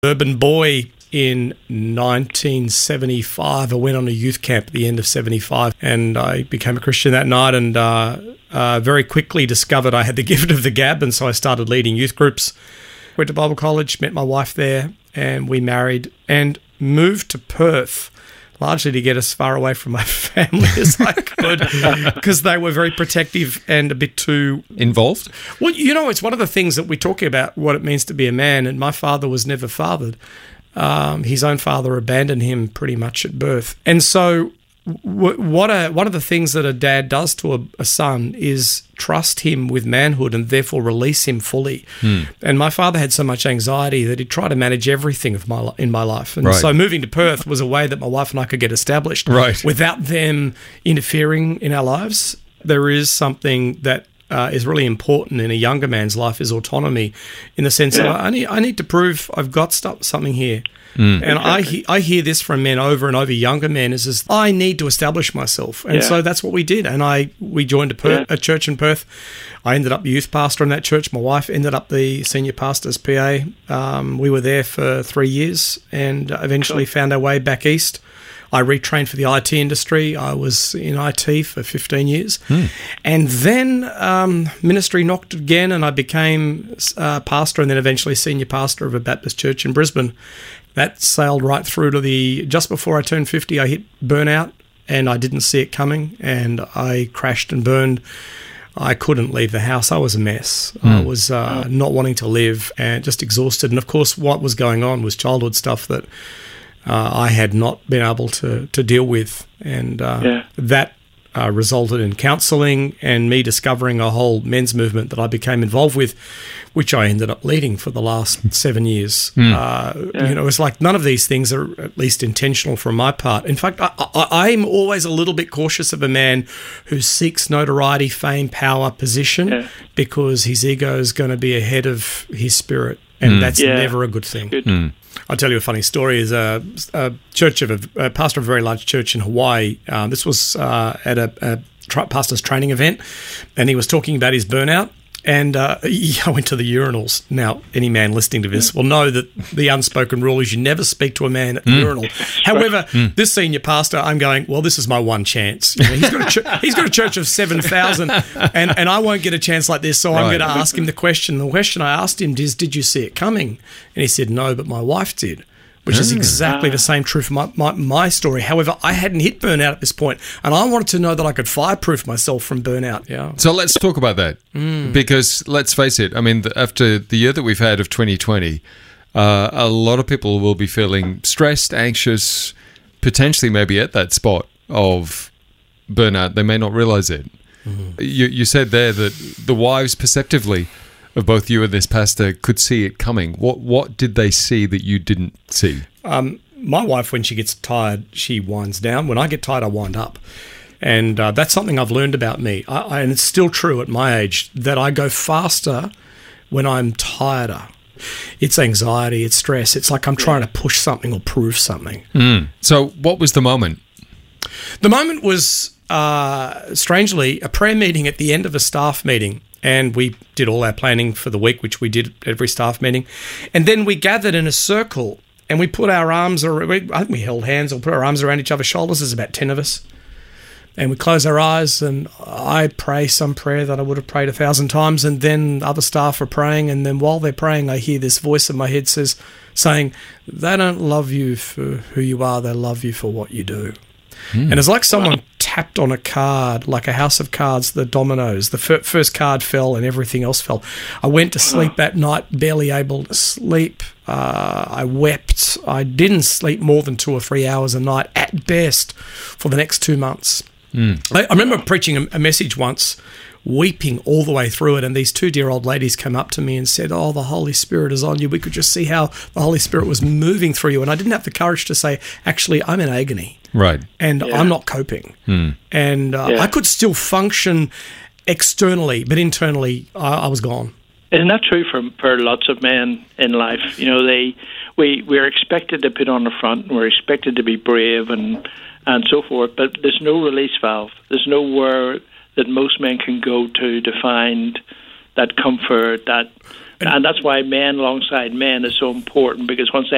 urban boy in 1975. I went on a youth camp at the end of 75 and I became a Christian that night and very quickly discovered I had the gift of the gab, and so I started leading youth groups. Went to Bible college, met my wife there, and we married and moved to Perth, largely to get as far away from my family as I could, because they were very protective and a bit too... Involved? Well, you know, it's one of the things that we talk about, what it means to be a man, and my father was never fathered. His own father abandoned him pretty much at birth. And so one of the things that a dad does to a son is trust him with manhood and therefore release him fully. And my father had so much anxiety that he'd try to manage everything in my life. And so moving to Perth was a way that my wife and I could get established without them interfering in our lives. There is something that is really important in a younger man's life is autonomy, in the sense that I need to prove I've got something here. And I hear this from men over and over, younger men, is I need to establish myself. And so that's what we did. And we joined a church in Perth. I ended up youth pastor in that church. My wife ended up the senior pastor's PA. We were there for 3 years and eventually found our way back east. I retrained for the IT industry. I was in IT for 15 years. And then ministry knocked again and I became pastor and then eventually senior pastor of a Baptist church in Brisbane. That sailed right through to just before I turned 50, I hit burnout and I didn't see it coming and I crashed and burned. I couldn't leave the house. I was a mess. I was not wanting to live and just exhausted. And of course, what was going on was childhood stuff that I had not been able to deal with. And that resulted in counselling and me discovering a whole men's movement that I became involved with, which I ended up leading for the last 7 years. You know, it's like none of these things are at least intentional from my part. In fact, I'm always a little bit cautious of a man who seeks notoriety, fame, power, position, because his ego is going to be ahead of his spirit. And that's never a good thing. I'll tell you a funny story. Is a pastor of a very large church in Hawaii. This was at a pastor's training event, and he was talking about his burnout. And I went to the urinals. Now, any man listening to this will know that the unspoken rule is you never speak to a man at the urinal. However, this senior pastor, I'm going, well, this is my one chance. You know, he's got a church of 7,000, and I won't get a chance like this, so I'm going to ask him the question. The question I asked him is, did you see it coming? And he said, no, but my wife did. Which is exactly the same true for my story. However, I hadn't hit burnout at this point, and I wanted to know that I could fireproof myself from burnout. Yeah. So let's talk about that, because let's face it, I mean, after the year that we've had of 2020, a lot of people will be feeling stressed, anxious, potentially maybe at that spot of burnout. They may not realize it. You said there that the wives perceptively of both you and this pastor could see it coming. What did they see that you didn't see? My wife, when she gets tired, she winds down. When I get tired, I wind up. And that's something I've learned about me. And it's still true at my age, that I go faster when I'm tireder. It's anxiety, it's stress. It's like I'm trying to push something or prove something. So what was the moment? The moment was, strangely, a prayer meeting at the end of a staff meeting. And we did all our planning for the week, which we did at every staff meeting. And then we gathered in a circle and we put our arms, I think we held hands or put our arms around each other's shoulders. There's about 10 of us. And we close our eyes and I pray some prayer that I would have prayed 1,000 times. And then other staff are praying. And then while they're praying, I hear this voice in my head saying, they don't love you for who you are. They love you for what you do. And it's like someone tapped on a card, like a house of cards, the dominoes. The first card fell and everything else fell. I went to sleep that night, barely able to sleep. I wept. I didn't sleep more than 2 or 3 hours a night at best for the next 2 months. I remember preaching a message once, weeping all the way through it, and these 2 dear old ladies came up to me and said, oh, the Holy Spirit is on you. We could just see how the Holy Spirit was moving through you. And I didn't have the courage to say, actually, I'm in agony. Right. And I'm not coping. And I could still function externally, but internally, I was gone. Isn't that true for lots of men in life? You know, we're expected to put on the front, and we're expected to be brave and so forth, but there's no release valve. There's nowhere that most men can go to find that comfort, and that's why men alongside men is so important, because once they